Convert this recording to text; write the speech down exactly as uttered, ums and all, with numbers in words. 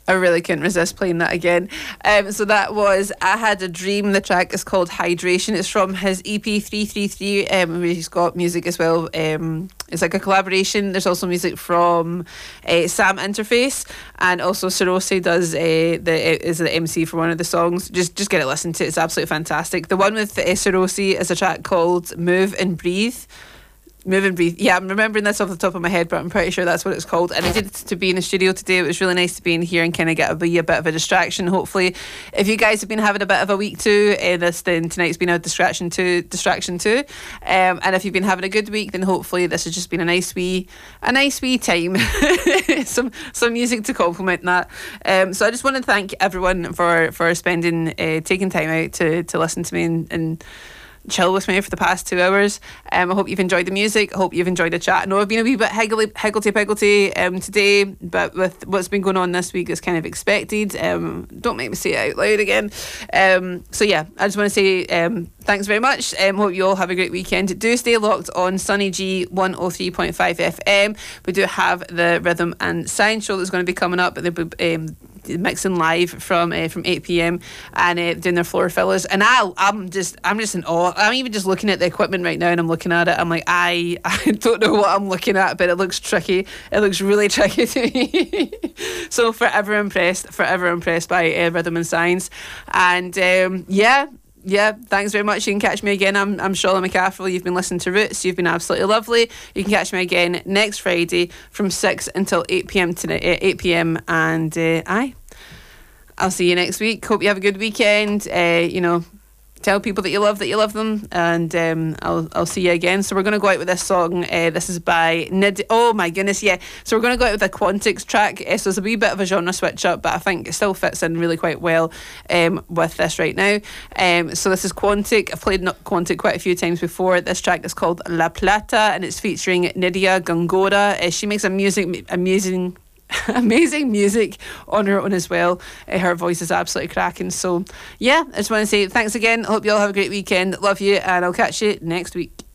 I really couldn't resist playing that again. Um, so that was I Had a Dream. The track is called Hydration. It's from his E P three three three. Um, he's got music as well. Um, it's like a collaboration. There's also music from uh, Sam Interface, and also Sarosi does uh, the is the M C for one of the songs. Just just get it listened to. It's absolutely fantastic. The one with uh, Sarosi is a track called Move and Breathe. Move and Breathe. Yeah, I'm remembering this off the top of my head, but I'm pretty sure that's what it's called. And I did to be in the studio today. It was really nice to be in here and kind of get a, be a bit of a distraction. Hopefully, if you guys have been having a bit of a week too, uh, this then tonight's been a distraction too. Distraction too. Um, and if you've been having a good week, then hopefully this has just been a nice wee, a nice wee time. some some music to complement that. Um, so I just want to thank everyone for for spending uh, taking time out to to listen to me and. and chill with me for the past two hours. Um, I hope you've enjoyed the music. I hope you've enjoyed the chat. I know I've been a wee bit higgledy, higgledy-piggledy um, today, but with what's been going on this week is kind of expected. Um, don't make me say it out loud again. Um, so yeah, I just want to say um, thanks very much. Um, hope you all have a great weekend. Do stay locked on Sunny G one oh three point five F M. We do have the Rhythm and Science show that's going to be coming up. They'll be um, mixing live from uh, from eight p.m. and uh, doing their floor fillers, and I I'm just I'm just in awe. I'm even just looking at the equipment right now, and I'm looking at it. I'm like I I don't know what I'm looking at, but it looks tricky. It looks really tricky to me. So forever impressed, forever impressed by uh, Rhythm and Science, and um, yeah. Yeah, thanks very much. You can catch me again. I'm I'm Charlotte McCaffrey. You've been listening to Roots. You've been absolutely lovely. You can catch me again next Friday from six until eight p.m. tonight. Uh, eight p.m. and uh, aye, I'll see you next week. Hope you have a good weekend. Uh, you know, tell people that you love that you love them, and um, I'll I'll see you again. So we're going to go out with this song. Uh, this is by Nid. Oh my goodness, yeah. So we're going to go out with a Quantix track. Uh, so it's a wee bit of a genre switch up, but I think it still fits in really quite well um, with this right now. Um, so this is Quantic. I've played Quantic quite a few times before. This track is called La Plata, and it's featuring Nidia Gongora. Uh, she makes a music amazing. amazing music on her own as well. Uh, her voice is absolutely cracking. So yeah, I just want to say thanks again. I hope you all have a great weekend. Love you, and I'll catch you next week.